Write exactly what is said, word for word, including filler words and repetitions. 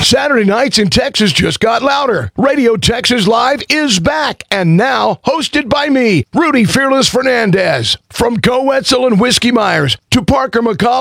Saturday nights in Texas just got louder. Radio Texas Live is back, and now hosted by me, Rudy Fearless Fernandez. From Co Wetzel and Whiskey Myers to Parker McCall